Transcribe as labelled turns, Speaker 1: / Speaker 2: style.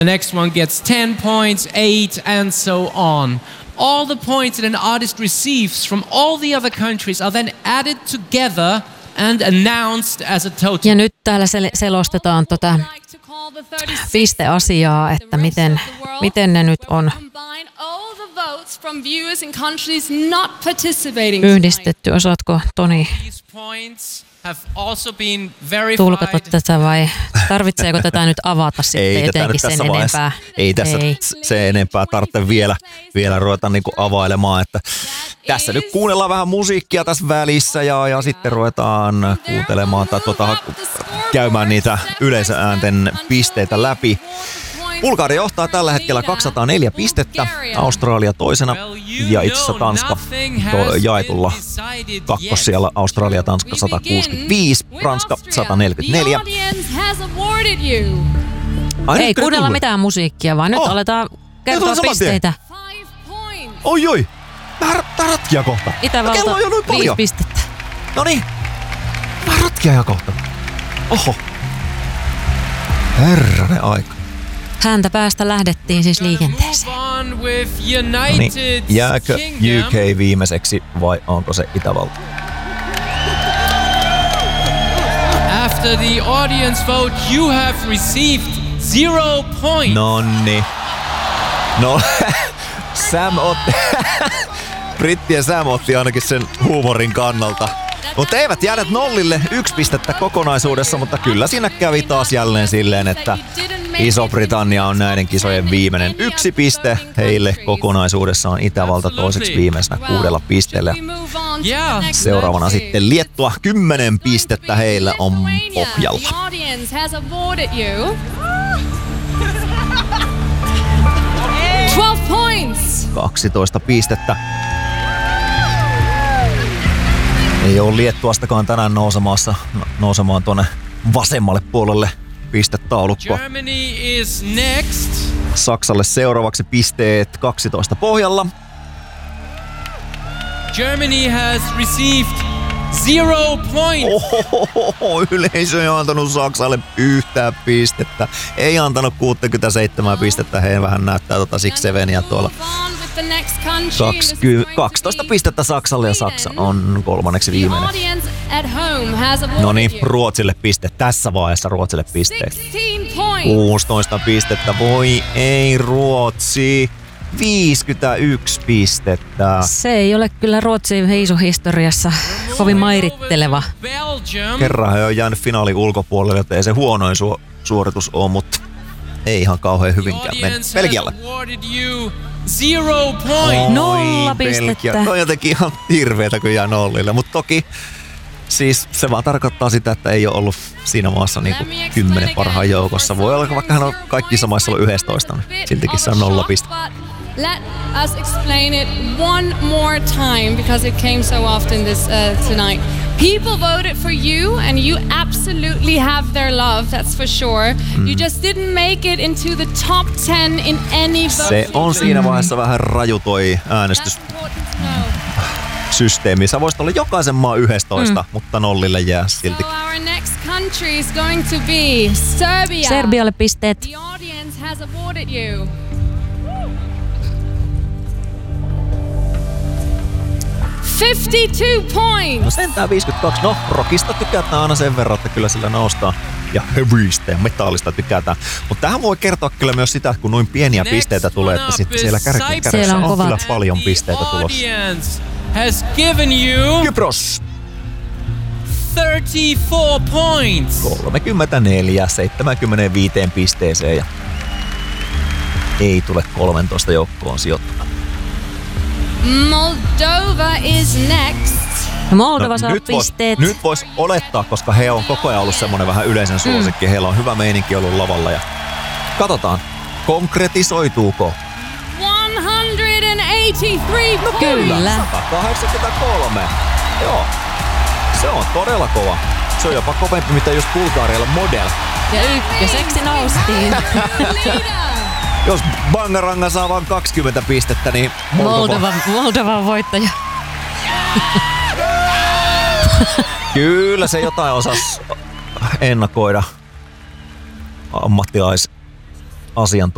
Speaker 1: The next one gets 10 points, 8, and so on. All the points that an artist receives from all the other countries are then added together and announced as a total.
Speaker 2: Ja nyt täällä selostetaan pisteasiaa, että miten ne nyt on yhdistetty. Osaatko, Toni, tulkata tätä vai tarvitseeko tätä nyt avata sitten jotenkin sen enempää?
Speaker 3: Ei tässä se enempää tarvitse vielä ruveta niinku availemaan, että tässä nyt kuunnellaan vähän musiikkia tässä välissä ja sitten ruvetaan kuuntelemaan tai käymään niitä yleisöäänten pisteitä läpi. Bulgaria johtaa tällä hetkellä 204 pistettä, Australia toisena ja itse asiassa Tanska jaetulla kakkossijalla. Australia, Tanska 165, Ranska 144.
Speaker 2: Ei kuunnella mitään musiikkia, vaan nyt aletaan kertoa pisteitä.
Speaker 3: Oi, vähän ratkia kohta.
Speaker 2: Itävalta 5 pistettä.
Speaker 3: Noniin, vähän ratkia jo kohta. Oho, herranen aika.
Speaker 2: Häntä päästä lähdettiin siis liikenteeseen.
Speaker 3: Niin, jääkö UK viimeiseksi vai onko se Itävalta?
Speaker 1: After the audience vote, you have received 0 points.
Speaker 3: Nonni. No, Sam otti... Brittien Sam otti ainakin sen huumorin kannalta. Mutta eivät jääneet nollille 1 pistettä kokonaisuudessa, mutta kyllä siinä kävi taas jälleen silleen, että Iso-Britannia on näiden kisojen viimeinen 1 piste. Heille kokonaisuudessaan Itävalta toiseksi viimeisenä 6 pisteellä. Seuraavana sitten Liettua 10 pistettä heillä on pohjalla. 12 pistettä. Ei ole Liettuastakaan tänään nousemaan tuonne vasemmalle puolelle pistetaulukko. Saksalle seuraavaksi pisteet 12 pohjalla.
Speaker 1: Germany has received 0 points.
Speaker 3: Yleisö ei antanut Saksalle yhtään pistettä. Ei antanut 67 pistettä. He vähän näyttää Six-Seveniä tuolla. 12 pistettä Saksalle ja Saksa on kolmanneksi viimeinen. No niin, Ruotsille piste. Tässä vaiheessa Ruotsille pisteet. 16 pistettä. Voi ei Ruotsi. 51 pistettä.
Speaker 2: Se ei ole kyllä Ruotsin heisohistoriassa kovin mairitteleva.
Speaker 3: Kerran he on jäänyt finaalin ulkopuolelle, joten ei se huonoin suoritus ole, mutta ei ihan kauhean hyvinkään mennyt. Belgialle.
Speaker 2: 0 pistettä.
Speaker 3: No jotenkin ihan hirveetä, kun jää nollille, mutta toki siis se vaan tarkoittaa sitä, että ei ole ollut siinä maassa niinku 10 parhaan joukossa. Voi olla, vaikka hän on kaikissa maissa ollut 11, niin siltikin se on 0 pistettä.
Speaker 4: Let us explain it one more time because it came so often this tonight. People voted for you and you absolutely have their love, that's for sure. You just didn't make it into the top 10 in any vote.
Speaker 3: Se on siinä vaiheessa vähän raju toi äänestyssysteemi. Sä voisit olla jokaisen maan 11, mutta nollille jää silti.
Speaker 4: So our next country is going to be Serbia.
Speaker 2: Serbialle pisteet.
Speaker 4: The audience has awarded you 52 points.
Speaker 3: No sentään 52. No, rockista tykätään aina sen verran, että kyllä sillä noustaan. Ja heavystä ja metallista tykätään. Mutta tähän voi kertoa kyllä myös sitä, että kun noin pieniä pisteitä tulee, että sitten siellä kärjessä on kyllä paljon pisteitä tulossa. Kypros.
Speaker 1: 34 points.
Speaker 3: 34, 75 pisteeseen ja ei tule 13 joukkoon sijoittuna.
Speaker 4: Moldova is next.
Speaker 2: Moldova saa pisteet.
Speaker 3: Nyt vois olettaa, koska he on koko ajan ollut semmonen vähän yleisen suosikki. Heillä on hyvä meininki ollut lavalla ja katsotaan, konkretisoituuko.
Speaker 4: 183
Speaker 3: no kyllä. 183. Joo. Se on todella kova. Se on jopa kovempi, mitä just Bulgarialla model.
Speaker 2: Ja ykköseksi noustiin.
Speaker 3: Jos Bangaranga saa vain 20 pistettä, niin
Speaker 2: Moldovan voittaja.
Speaker 3: Kyllä se jotain osasi ennakoida ammattilaisasiantuntija.